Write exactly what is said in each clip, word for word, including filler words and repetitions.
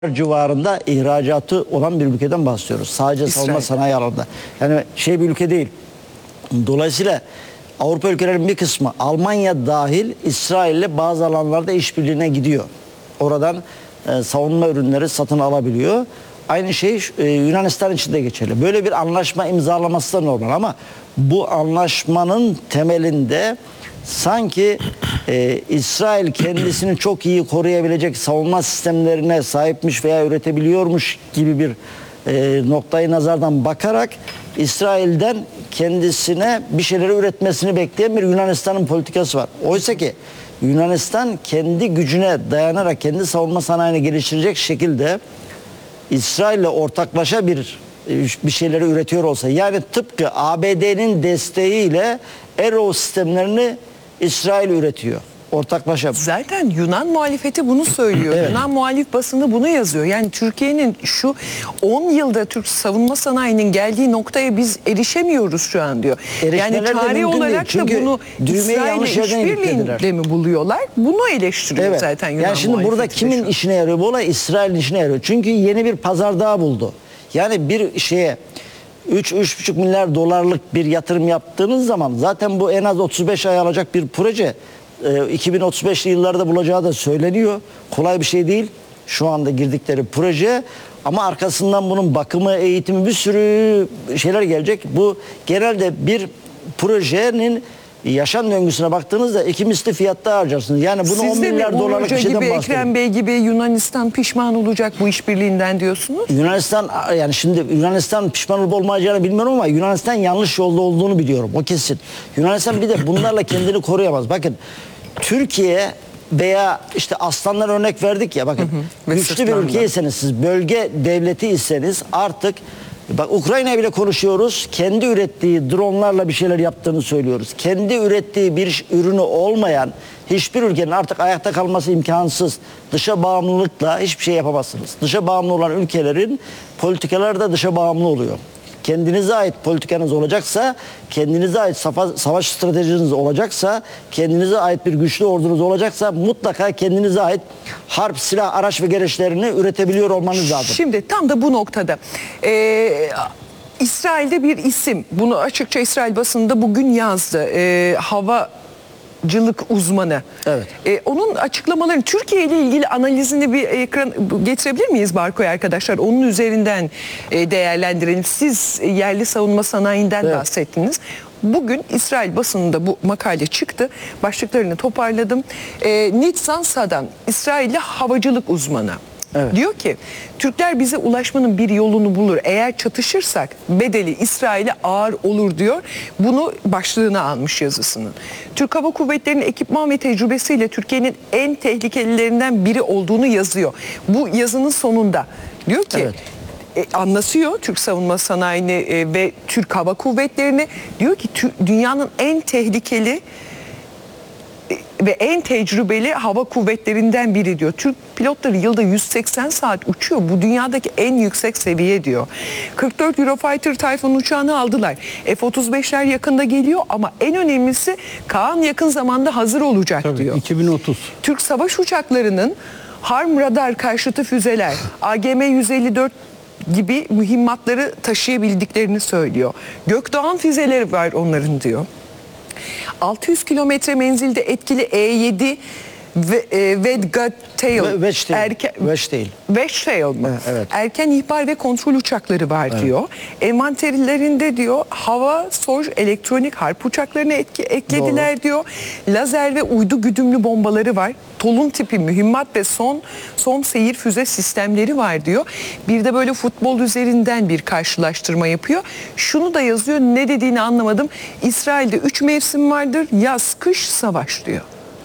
civarında ihracatı olan bir ülkeden bahsediyoruz. Sadece İsrail. savunma sanayi alanında. Yani şey bir ülke değil. Dolayısıyla Avrupa ülkelerinin bir kısmı, Almanya dahil, İsrail'le bazı alanlarda işbirliğine gidiyor. Oradan e, savunma ürünleri satın alabiliyor. Aynı şey e, Yunanistan için de geçerli. Böyle bir anlaşma imzalaması da normal ama bu anlaşmanın temelinde sanki e, İsrail kendisini çok iyi koruyabilecek savunma sistemlerine sahipmiş veya üretebiliyormuş gibi bir e, noktayı nazardan bakarak İsrail'den kendisine bir şeyleri üretmesini bekleyen bir Yunanistan'ın politikası var. Oysa ki Yunanistan kendi gücüne dayanarak kendi savunma sanayini geliştirecek şekilde İsrail'le ortaklaşa bir bir şeyleri üretiyor olsa, yani tıpkı A B D'nin desteğiyle Arrow sistemlerini İsrail üretiyor. Ortaklaşa. Zaten Yunan muhalefeti bunu söylüyor. Evet. Yunan muhalif basını bunu yazıyor. Yani Türkiye'nin şu on yılda Türk savunma sanayinin geldiği noktaya biz erişemiyoruz şu an diyor. Erişmeler yani de tarih olarak da bunu İsrail'le işbirliğinde mi buluyorlar? Bunu eleştiriyor evet. zaten Yunan yani şimdi burada kimin işine yarıyor bu olay? İsrail'in işine yarıyor. Çünkü yeni bir pazar daha buldu. Yani bir şeye üç üç buçuk milyar dolarlık bir yatırım yaptığınız zaman zaten bu en az otuz beş ay alacak bir proje. iki bin otuz beşli yıllarda bulacağı da söyleniyor. Kolay bir şey değil şu anda girdikleri proje. Ama arkasından bunun bakımı, eğitimi, bir sürü şeyler gelecek. Bu genelde bir projenin yaşam döngüsüne baktığınızda iki misli fiyatta harcarsınız. Yani bunu on milyar dolarlık bir şeyden bahsediyoruz. Ekrem Bey gibi Yunanistan pişman olacak bu işbirliğinden diyorsunuz. Yunanistan, yani şimdi Yunanistan pişman olup olmayacağını bilmiyorum ama Yunanistan yanlış yolda olduğunu biliyorum. O kesin. Yunanistan bir de bunlarla kendini koruyamaz. Bakın Türkiye veya işte aslanlar örnek verdik ya, bakın hı hı. güçlü bir ülkeyseniz, siz bölge devleti iseniz artık bak Ukrayna bile konuşuyoruz. Kendi ürettiği dronlarla bir şeyler yaptığını söylüyoruz. Kendi ürettiği bir ürünü olmayan hiçbir ülkenin artık ayakta kalması imkansız. Dışa bağımlılıkla hiçbir şey yapamazsınız. Dışa bağımlı olan ülkelerin politikaları da dışa bağımlı oluyor. Kendinize ait politikanız olacaksa, kendinize ait savaş stratejiniz olacaksa, kendinize ait bir güçlü ordunuz olacaksa mutlaka kendinize ait harp, silah, araç ve gereçlerini üretebiliyor olmanız lazım. Şimdi tam da bu noktada ee, İsrail'de bir isim, bunu açıkça İsrail basınında bugün yazdı. Ee, hava cılık uzmanı. Evet. Ee, onun açıklamalarını, Türkiye ile ilgili analizini bir ekran getirebilir miyiz Barkoy arkadaşlar? Onun üzerinden e, değerlendirelim. Siz yerli savunma sanayinden evet. bahsettiniz. Bugün İsrail basınında bu makale çıktı. Başlıklarını toparladım. E, Nitzan Sadan, İsrailli havacılık uzmanı. Evet. Diyor ki Türkler bize ulaşmanın bir yolunu bulur. Eğer çatışırsak bedeli İsrail'e ağır olur diyor. Bunu başlığına almış yazısının. Türk Hava Kuvvetleri'nin ekipman ve tecrübesiyle Türkiye'nin en tehlikelilerinden biri olduğunu yazıyor. Bu yazının sonunda diyor ki evet. E, anlatıyor Türk savunma sanayini e, ve Türk Hava Kuvvetleri'ni. Diyor ki dünyanın en tehlikeli ve en tecrübeli hava kuvvetlerinden biri diyor. Türk pilotları yılda yüz seksen saat uçuyor. Bu dünyadaki en yüksek seviye diyor. kırk dört Eurofighter Typhoon uçağını aldılar. F otuz beşler yakında geliyor ama en önemlisi Kaan yakın zamanda hazır olacak Tabii, diyor. iki bin otuz. Türk savaş uçaklarının harm radar karşıtı füzeler, A G M yüz elli dört gibi mühimmatları taşıyabildiklerini söylüyor. Gökdoğan füzeleri var onların diyor. altı yüz kilometre menzilde etkili E yedi ve e, Wedgatail erken Wedgatail mı? Evet. Erken ihbar ve kontrol uçakları var evet. diyor. Envanterlerinde diyor hava, soj, elektronik harp uçaklarını etki, eklediler Doğru. diyor. Lazer ve uydu güdümlü bombaları var. Tolun tipi mühimmat ve son son seyir füze sistemleri var diyor. Bir de böyle futbol üzerinden bir karşılaştırma yapıyor. Şunu da yazıyor, ne dediğini anlamadım. İsrail'de üç mevsim vardır. Yaz, kış, savaş diyor.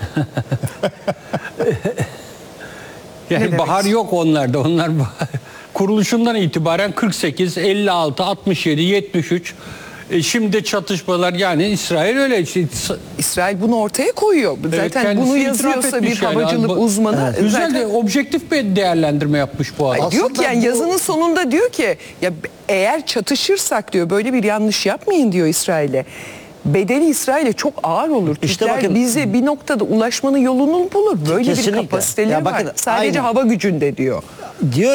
Yani bahar yok onlarda. Onlar kuruluşundan itibaren kırk sekiz, elli altı, altmış yedi, yetmiş üç. E şimdi çatışmalar, yani İsrail öyle işte. İsrail bunu ortaya koyuyor. Zaten evet, bunu yazıyorsa bir havacılık yani. uzmanı. Evet. Güzel de objektif bir değerlendirme yapmış bu adam. Diyor ki yani bu... yazının sonunda diyor ki ya eğer çatışırsak diyor böyle bir yanlış yapmayın diyor İsrail'e. bedeli İsrail'e çok ağır olur. İşte Türkler bakın- bize bir noktada ulaşmanın yolunu bulur. Böyle Kesinlikle. bir kapasiteleri Ya bakın, var. Sadece aynen. hava gücünde diyor. Diyor